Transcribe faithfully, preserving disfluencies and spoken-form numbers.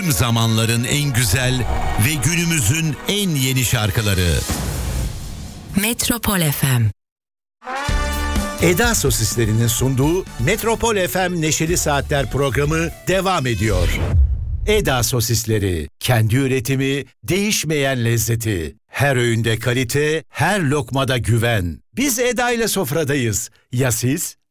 Tüm zamanların en güzel ve günümüzün en yeni şarkıları. Metropol F M. Eda Sosislerinin sunduğu Metropol F M Neşeli Saatler programı devam ediyor. Eda Sosisleri, kendi üretimi, değişmeyen lezzeti. Her öğünde kalite, her lokmada güven. Biz Eda ile sofradayız. Ya siz?